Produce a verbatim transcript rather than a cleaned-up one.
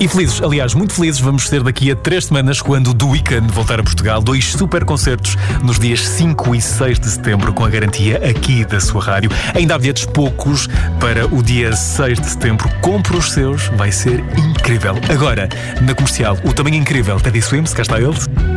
E felizes, aliás, muito felizes vamos ser daqui a três semanas, quando o The Weeknd voltar a Portugal. Dois super concertos nos dias cinco e seis de setembro, com a garantia aqui da sua rádio. Ainda há bilhetes poucos para o dia seis de setembro. Compre os seus, vai ser incrível. Agora, na Comercial, o também incrível Teddy Swims, cá está ele.